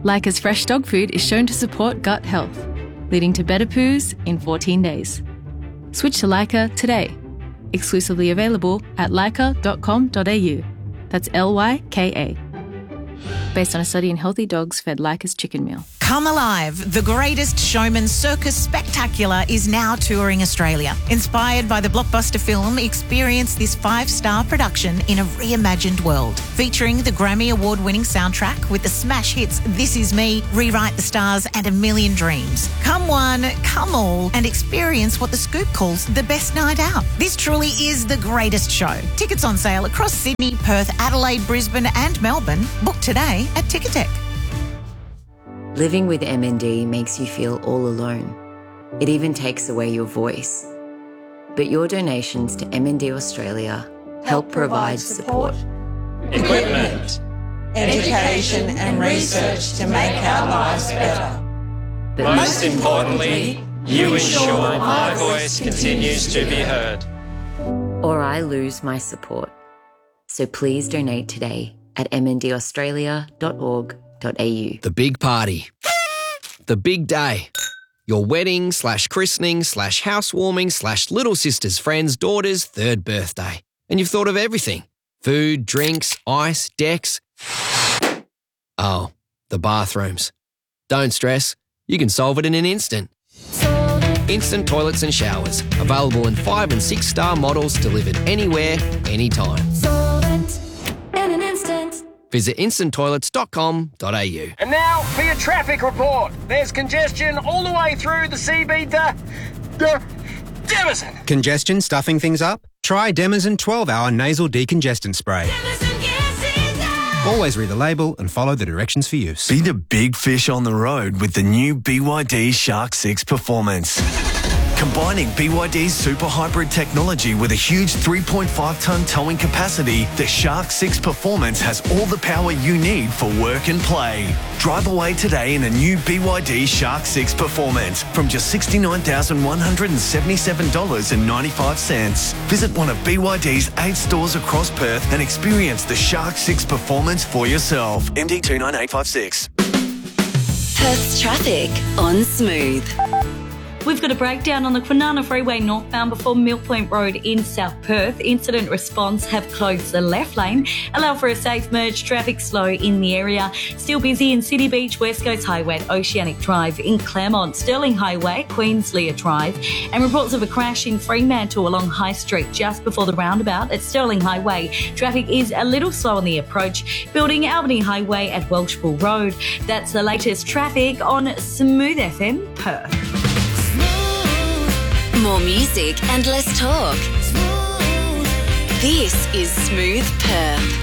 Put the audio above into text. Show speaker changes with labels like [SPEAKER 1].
[SPEAKER 1] Leica's fresh dog food is shown to support gut health, leading to better poos in 14 days. Switch to Leica today. Exclusively available at leica.com.au. That's Lyka. Based on a study in healthy dogs fed Leica's chicken meal.
[SPEAKER 2] Come Alive, the greatest showman circus spectacular is now touring Australia. Inspired by the blockbuster film, experience this 5-star production in a reimagined world. Featuring the Grammy Award-winning soundtrack with the smash hits This Is Me, Rewrite the Stars and A Million Dreams. Come one, come all, and experience what The Scoop calls the best night out. This truly is the greatest show. Tickets on sale across Sydney, Perth, Adelaide, Brisbane and Melbourne. Book today at Ticketek.
[SPEAKER 3] Living with MND makes you feel all alone. It even takes away your voice. But your donations to MND Australia help provide support,
[SPEAKER 4] equipment, education and research to make our lives better.
[SPEAKER 3] But
[SPEAKER 4] most importantly, you ensure my voice continues to be heard.
[SPEAKER 3] or I lose my support. So please donate today at mndaustralia.org.au.
[SPEAKER 5] The big party. The big day. Your wedding / christening / housewarming / little sister's friend's daughter's 3rd birthday. And you've thought of everything. Food, drinks, ice, decks. Oh, the bathrooms. Don't stress. You can solve it in an instant. Instant toilets and showers. Available in 5 and 6 star models delivered anywhere, anytime.
[SPEAKER 6] In an instant.
[SPEAKER 5] Visit instanttoilets.com.au.
[SPEAKER 7] And now for your traffic report. There's congestion all the way through the CB Demison.
[SPEAKER 8] Congestion stuffing things up? Try Demison 12-hour nasal decongestant spray. Always read the label and follow the directions for use.
[SPEAKER 9] Be the big fish on the road with the new BYD Shark 6 Performance. Combining BYD's super hybrid technology with a huge 3.5-tonne towing capacity, the Shark 6 Performance has all the power you need for work and play. Drive away today in a new BYD Shark 6 Performance from just $69,177.95. Visit one of BYD's 8 stores across Perth and experience the Shark 6 Performance for yourself. MD 29856.
[SPEAKER 6] Perth's traffic on Smooth.
[SPEAKER 10] We've got a breakdown on the Kwinana Freeway northbound before Mill Point Road in South Perth. Incident response have closed the left lane. Allow for a safe merge. Traffic slow in the area. Still busy in City Beach, West Coast Highway at Oceanic Drive. In Claremont, Stirling Highway, Queenslear Drive. And reports of a crash in Fremantle along High Street just before the roundabout at Stirling Highway. Traffic is a little slow on the approach. Building Albany Highway at Welshpool Road. That's the latest traffic on Smooth FM Perth.
[SPEAKER 6] More music and less talk. This is Smooth Perth.